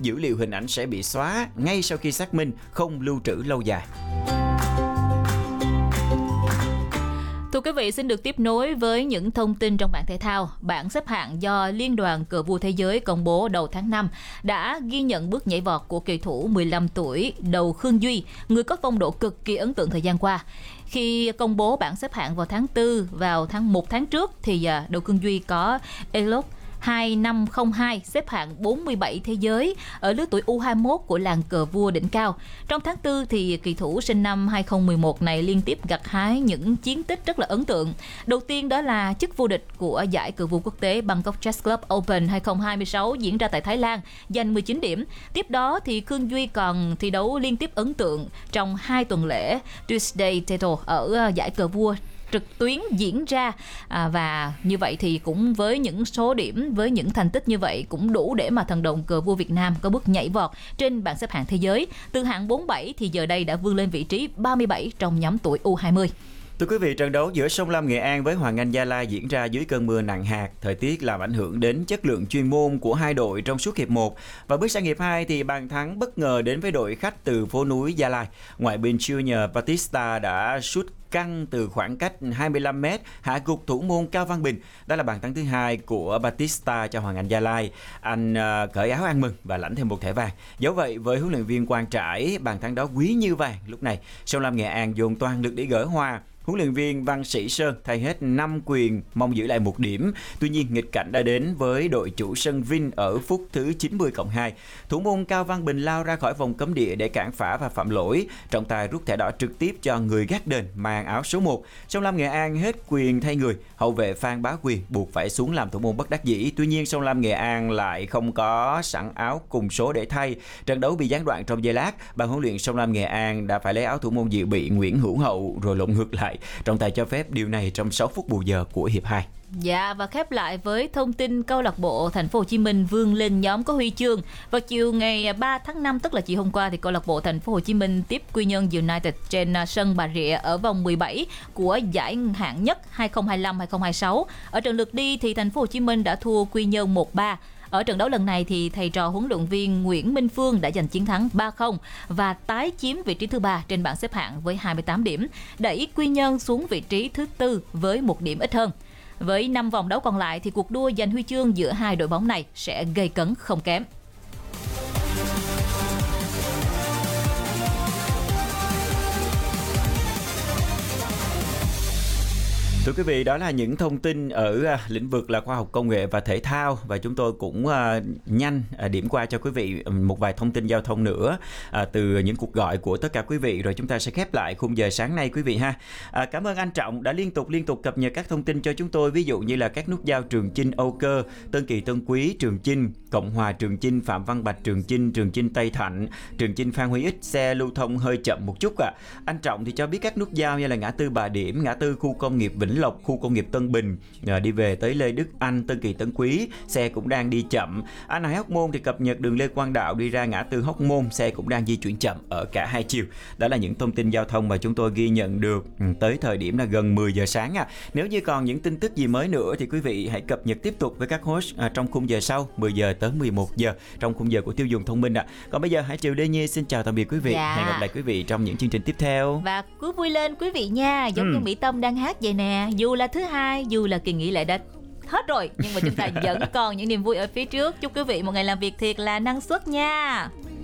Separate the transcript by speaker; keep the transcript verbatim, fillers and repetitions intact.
Speaker 1: dữ liệu hình ảnh sẽ bị xóa ngay sau khi xác minh, không lưu trữ lâu dài.
Speaker 2: Thưa quý vị, xin được tiếp nối với những thông tin trong bảng thể thao. Bảng xếp hạng do Liên đoàn Cờ vua Thế giới công bố đầu tháng năm đã ghi nhận bước nhảy vọt của kỳ thủ mười lăm tuổi Đầu Khương Duy, người có phong độ cực kỳ ấn tượng thời gian qua. Khi công bố bảng xếp hạng vào tháng tư, vào tháng một tháng trước, thì Đầu Khương Duy có Elok hai năm không hai xếp hạng bốn mươi bảy thế giới ở lứa tuổi u hai mốt của làng cờ vua đỉnh cao. Trong tháng tư thì kỳ thủ sinh năm hai không một một này liên tiếp gặt hái những chiến tích rất là ấn tượng. Đầu tiên đó là chức vô địch của giải cờ vua quốc tế Bangkok Chess Club Open hai không hai sáu diễn ra tại Thái Lan, giành mười chín điểm. Tiếp đó thì Khương Duy còn thi đấu liên tiếp ấn tượng trong hai tuần lễ Tuesday Title ở giải cờ vua trực tuyến diễn ra, à, và như vậy thì cũng với những số điểm, với những thành tích như vậy cũng đủ để mà thần đồng cờ vua Việt Nam có bước nhảy vọt trên bảng xếp hạng thế giới. Từ hạng bốn mươi bảy thì giờ đây đã vươn lên vị trí ba mươi bảy trong nhóm tuổi u hai mươi.
Speaker 1: Thưa quý vị, trận đấu giữa Sông Lam Nghệ An với Hoàng Anh Gia Lai diễn ra dưới cơn mưa nặng hạt. Thời tiết làm ảnh hưởng đến chất lượng chuyên môn của hai đội trong suốt hiệp một. Và bước sang hiệp hai thì bàn thắng bất ngờ đến với đội khách từ phố núi Gia Lai. Ngoại biên Junior Batista đã sút căng từ khoảng cách hai mươi lăm mét hạ gục thủ môn Cao Văn Bình. Đó là bàn thắng thứ hai của Batista cho Hoàng Anh Gia Lai. Anh uh, cởi áo ăn mừng và lãnh thêm một thẻ vàng. Dẫu vậy, với huấn luyện viên Quang Trải, bàn thắng đó quý như vàng. Lúc này, Sông Lam Nghệ An dồn toàn lực để gỡ hòa. Huấn luyện viên Văn Sĩ Sơn thay hết năm quyền, mong giữ lại một điểm. Tuy nhiên, nghịch cảnh đã đến với đội chủ sân Vin ở phút thứ chín mươi cộng hai. Thủ môn Cao Văn Bình lao ra khỏi vòng cấm địa để cản phá và phạm lỗi. Trọng tài rút thẻ đỏ trực tiếp cho người gác đền mang áo số một. Sông Lam Nghệ An hết quyền thay người. Hậu vệ Phan Bá Quyền buộc phải xuống làm thủ môn bất đắc dĩ. Tuy nhiên, Sông Lam Nghệ An lại không có sẵn áo cùng số để thay. Trận đấu bị gián đoạn trong giây lát. Ban huấn luyện Sông Lam Nghệ An đã phải lấy áo thủ môn dự bị Nguyễn Hữu Hậu rồi lộn ngược lại. Trọng tài cho phép điều này trong sáu phút bù giờ của hiệp hai.
Speaker 2: Dạ, và khép lại với thông tin câu lạc bộ Thành phố Hồ Chí Minh vươn lên nhóm có huy chương. Vào chiều ngày ba tháng năm, tức là chiều hôm qua, thì câu lạc bộ Thành phố Hồ Chí Minh tiếp Quy Nhơn United trên sân Bà Rịa ở vòng mười bảy của giải hạng nhất hai không hai lăm hai không hai sáu. Ở trận lượt đi thì Thành phố Hồ Chí Minh đã thua Quy Nhơn một ba. Ở trận đấu lần này thì thầy trò huấn luyện viên Nguyễn Minh Phương đã giành chiến thắng ba không và tái chiếm vị trí thứ ba trên bảng xếp hạng với hai mươi tám điểm, đẩy Quy Nhơn xuống vị trí thứ tư với một điểm ít hơn. Với năm vòng đấu còn lại thì cuộc đua giành huy chương giữa hai đội bóng này sẽ gay cấn không kém.
Speaker 1: Thưa quý vị, đó là những thông tin ở uh, lĩnh vực là khoa học công nghệ và thể thao, và chúng tôi cũng uh, nhanh uh, điểm qua cho quý vị một vài thông tin giao thông nữa uh, từ những cuộc gọi của tất cả quý vị, rồi chúng ta sẽ khép lại khung giờ sáng nay quý vị ha. Uh, cảm ơn anh Trọng đã liên tục liên tục cập nhật các thông tin cho chúng tôi, ví dụ như là các nút giao Trường Chinh Âu Cơ, Tân Kỳ Tân Quý Trường Chinh, Cộng Hòa Trường Chinh, Phạm Văn Bạch Trường Chinh, Trường Chinh Tây Thạnh, Trường Chinh Phan Huy Ích xe lưu thông hơi chậm một chút ạ. À. Anh Trọng thì cho biết các nút giao như là ngã tư Bà Điểm, ngã tư khu công nghiệp Vĩnh Lộc, khu công nghiệp Tân Bình, đi về tới Lê Đức Anh, Tân Kỳ Tân Quý, xe cũng đang đi chậm. Anh Hải Hóc Môn thì cập nhật đường Lê Quang Đạo đi ra ngã tư Hóc Môn, xe cũng đang di chuyển chậm ở cả hai chiều. Đó là những thông tin giao thông mà chúng tôi ghi nhận được tới thời điểm là gần mười giờ sáng à. Nếu như còn những tin tức gì mới nữa thì quý vị hãy cập nhật tiếp tục với các host à, trong khung giờ sau mười giờ tới mười một giờ trong khung giờ của Tiêu dùng thông minh ạ. À. Còn bây giờ Hải Triều Lê Nhi xin chào tạm biệt quý vị.
Speaker 2: Dạ.
Speaker 1: Hẹn gặp lại quý vị trong những chương trình tiếp theo.
Speaker 2: Và cứ vui lên quý vị nha, giống ừ. như Mỹ Tâm đang hát vậy nè. Dù là thứ hai, dù là kỳ nghỉ lễ đã hết rồi, nhưng mà chúng ta vẫn còn những niềm vui ở phía trước. Chúc quý vị một ngày làm việc thiệt là năng suất nha.